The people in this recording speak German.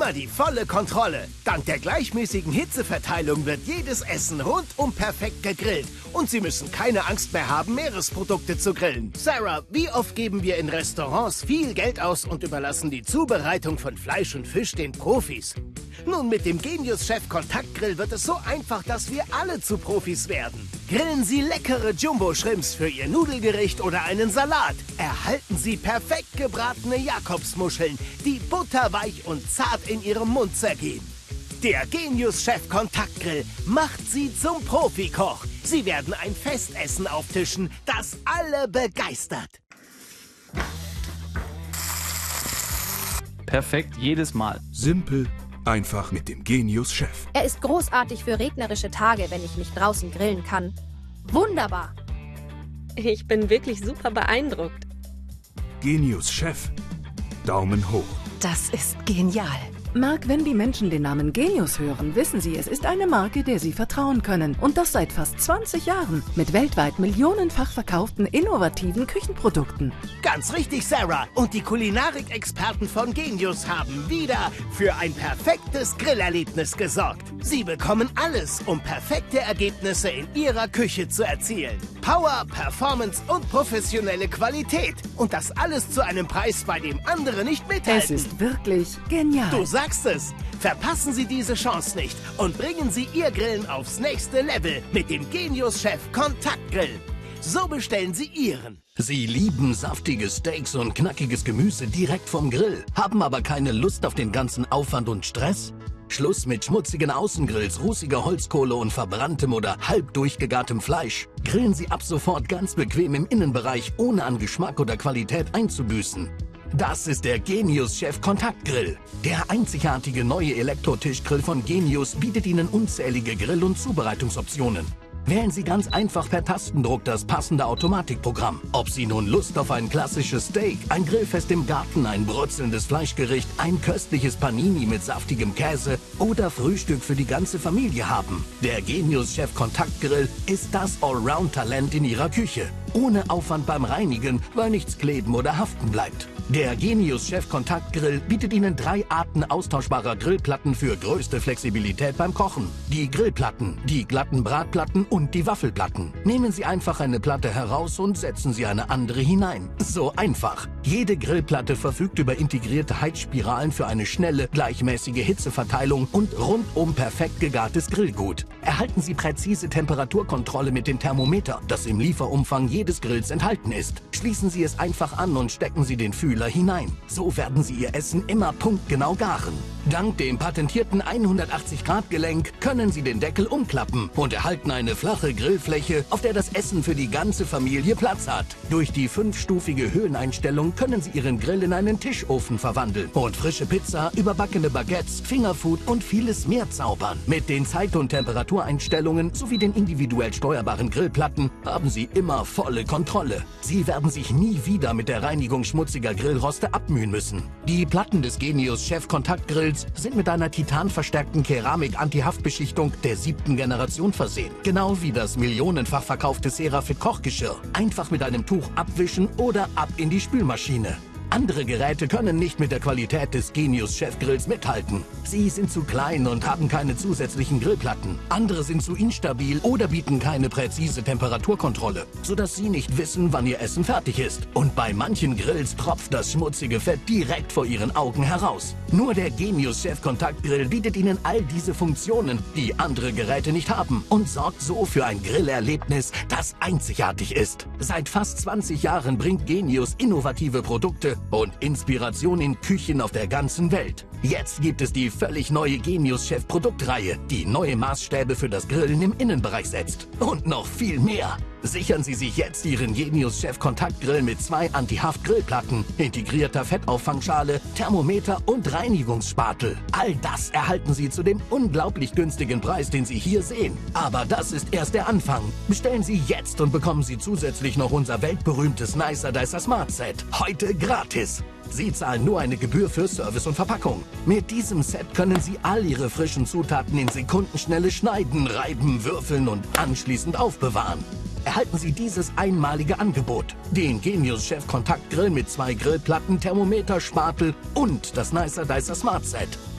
immer die volle Kontrolle. Dank der gleichmäßigen Hitzeverteilung wird jedes Essen rundum perfekt gegrillt. Und Sie müssen keine Angst mehr haben, Meeresprodukte zu grillen. Sarah, wie oft geben wir in Restaurants viel Geld aus und überlassen die Zubereitung von Fleisch und Fisch den Profis? Nun, mit dem Genius Chef Kontaktgrill wird es so einfach, dass wir alle zu Profis werden. Grillen Sie leckere Jumbo-Shrimps für Ihr Nudelgericht oder einen Salat. Erhalten Sie perfekt gebratene Jakobsmuscheln, die butterweich und zart in Ihrem Mund zergehen. Der Genius Chef Kontaktgrill macht Sie zum Profikoch. Sie werden ein Festessen auftischen, das alle begeistert. Perfekt jedes Mal. Simpel, einfach mit dem Genius Chef. Er ist großartig für regnerische Tage, wenn ich nicht draußen grillen kann. Wunderbar! Ich bin wirklich super beeindruckt. Genius Chef. Daumen hoch. Das ist genial. Mark, wenn die Menschen den Namen Genius hören, wissen sie, es ist eine Marke, der sie vertrauen können. Und das seit fast 20 Jahren. Mit weltweit millionenfach verkauften, innovativen Küchenprodukten. Ganz richtig, Sarah. Und die Kulinarik-Experten von Genius haben wieder für ein perfektes Grillerlebnis gesorgt. Sie bekommen alles, um perfekte Ergebnisse in Ihrer Küche zu erzielen. Power, Performance und professionelle Qualität. Und das alles zu einem Preis, bei dem andere nicht mithalten. Es ist wirklich genial. Du sagst es. Verpassen Sie diese Chance nicht und bringen Sie Ihr Grillen aufs nächste Level mit dem Genius Chef Kontaktgrill. So bestellen Sie Ihren. Sie lieben saftige Steaks und knackiges Gemüse direkt vom Grill, haben aber keine Lust auf den ganzen Aufwand und Stress? Schluss mit schmutzigen Außengrills, rußiger Holzkohle und verbranntem oder halb durchgegartem Fleisch. Grillen Sie ab sofort ganz bequem im Innenbereich, ohne an Geschmack oder Qualität einzubüßen. Das ist der Genius Chef Kontaktgrill. Der einzigartige neue Elektrotischgrill von Genius bietet Ihnen unzählige Grill- und Zubereitungsoptionen. Wählen Sie ganz einfach per Tastendruck das passende Automatikprogramm. Ob Sie nun Lust auf ein klassisches Steak, ein Grillfest im Garten, ein brutzelndes Fleischgericht, ein köstliches Panini mit saftigem Käse oder Frühstück für die ganze Familie haben. Der Genius Chef Kontaktgrill ist das Allround-Talent in Ihrer Küche. Ohne Aufwand beim Reinigen, weil nichts kleben oder haften bleibt. Der Genius Chef Kontaktgrill bietet Ihnen 3 Arten austauschbarer Grillplatten für größte Flexibilität beim Kochen. Die Grillplatten, die glatten Bratplatten und die Waffelplatten. Nehmen Sie einfach eine Platte heraus und setzen Sie eine andere hinein. So einfach. Jede Grillplatte verfügt über integrierte Heizspiralen für eine schnelle, gleichmäßige Hitzeverteilung und rundum perfekt gegartes Grillgut. Erhalten Sie präzise Temperaturkontrolle mit dem Thermometer, das im Lieferumfang jedes Grills enthalten ist. Schließen Sie es einfach an und stecken Sie den Fühler hinein. So werden Sie Ihr Essen immer punktgenau garen. Dank dem patentierten 180-Grad-Gelenk können Sie den Deckel umklappen und erhalten eine flache Grillfläche, auf der das Essen für die ganze Familie Platz hat. Durch die 5-stufige Höheneinstellung können Sie Ihren Grill in einen Tischofen verwandeln und frische Pizza, überbackene Baguettes, Fingerfood und vieles mehr zaubern. Mit den Zeit- und Temperatureinstellungen sowie den individuell steuerbaren Grillplatten haben Sie immer volle Kontrolle. Sie werden sich nie wieder mit der Reinigung schmutziger Grillroste abmühen müssen. Die Platten des Genius Chef Kontaktgrills sind mit einer titanverstärkten Keramik-Antihaftbeschichtung der 7. Generation versehen. Genau wie das millionenfach verkaufte Cerafit Kochgeschirr. Einfach mit einem Tuch abwischen oder ab in die Spülmaschine. Andere Geräte können nicht mit der Qualität des Genius Chef Grills mithalten. Sie sind zu klein und haben keine zusätzlichen Grillplatten. Andere sind zu instabil oder bieten keine präzise Temperaturkontrolle, sodass Sie nicht wissen, wann Ihr Essen fertig ist. Und bei manchen Grills tropft das schmutzige Fett direkt vor Ihren Augen heraus. Nur der Genius Chef Kontaktgrill bietet Ihnen all diese Funktionen, die andere Geräte nicht haben, und sorgt so für ein Grillerlebnis, das einzigartig ist. Seit fast 20 Jahren bringt Genius innovative Produkte und Inspiration in Küchen auf der ganzen Welt. Jetzt gibt es die völlig neue Genius Chef Produktreihe, die neue Maßstäbe für das Grillen im Innenbereich setzt. Und noch viel mehr. Sichern Sie sich jetzt Ihren Genius Chef Kontaktgrill mit 2 Anti-Haft-Grillplatten, integrierter Fettauffangschale, Thermometer und Reinigungsspatel. All das erhalten Sie zu dem unglaublich günstigen Preis, den Sie hier sehen. Aber das ist erst der Anfang. Bestellen Sie jetzt und bekommen Sie zusätzlich noch unser weltberühmtes Nicer Dicer Smart Set. Heute gratis. Sie zahlen nur eine Gebühr für Service und Verpackung. Mit diesem Set können Sie all Ihre frischen Zutaten in Sekundenschnelle schneiden, reiben, würfeln und anschließend aufbewahren. Erhalten Sie dieses einmalige Angebot. Den Genius Chef Kontaktgrill mit 2 Grillplatten, Thermometer, Spatel und das Nicer Dicer Smart Set.